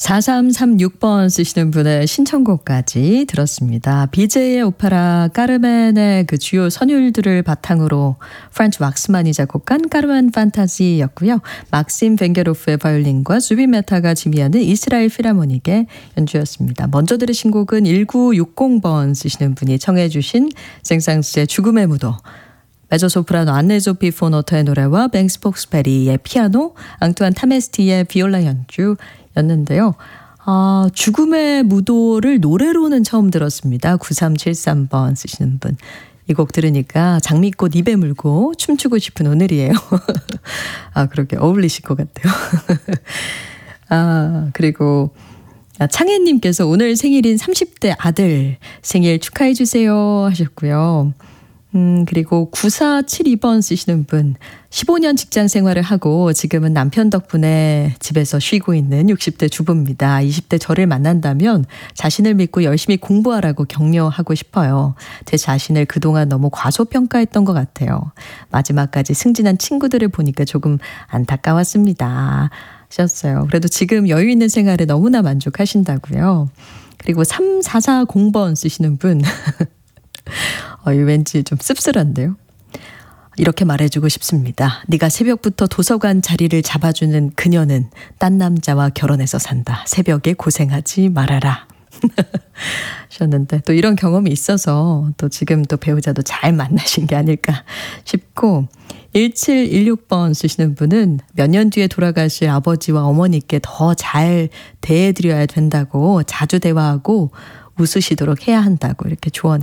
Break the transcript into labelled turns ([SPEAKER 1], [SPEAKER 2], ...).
[SPEAKER 1] 4336번 쓰시는 분의 신청곡까지 들었습니다. 비제의 오페라 까르멘의 그 주요 선율들을 바탕으로 프란츠 왁스만이 작곡한 까르멘 판타지였고요. 막심 벤게로프의 바이올린과 주비 메타가 지휘하는 이스라엘 필하모닉의 연주였습니다. 먼저 들으신 곡은 1960번 쓰시는 분이 청해 주신 생상스의 죽음의 무도, 메조소프라노 안네조피 포노터의 노래와 뱅스 폭스베리의 피아노, 앙투안 타메스티의 비올라 연주였는데요. 죽음의 무도를 노래로는 처음 들었습니다. 9373번 쓰시는 분. 이 곡 들으니까 장미꽃 입에 물고 춤추고 싶은 오늘이에요. 그렇게 어울리실 것 같아요. 그리고 창혜님께서 오늘 생일인 30대 아들 생일 축하해 주세요 하셨고요. 그리고 9472번 쓰시는 분, 15년 직장 생활을 하고 지금은 남편 덕분에 집에서 쉬고 있는 60대 주부입니다. 20대 저를 만난다면 자신을 믿고 열심히 공부하라고 격려하고 싶어요. 제 자신을 그동안 너무 과소평가했던 것 같아요. 마지막까지 승진한 친구들을 보니까 조금 안타까웠습니다 하셨어요. 그래도 지금 여유 있는 생활에 너무나 만족하신다고요. 그리고 3440번 쓰시는 분 왠지 좀 씁쓸한데요. 이렇게 말해주고 싶습니다. 네가 새벽부터 도서관 자리를 잡아주는 그녀는 딴 남자와 결혼해서 산다. 새벽에 고생하지 말아라. 하셨는데 또 이런 경험이 있어서 또 지금 또 배우자도 잘 만나신 게 아닐까 싶고, 1716번 쓰시는 분은 몇 년 뒤에 돌아가실 아버지와 어머니께 더 잘 대해드려야 된다고, 자주 대화하고 웃으시도록 해야 한다고 이렇게 조언해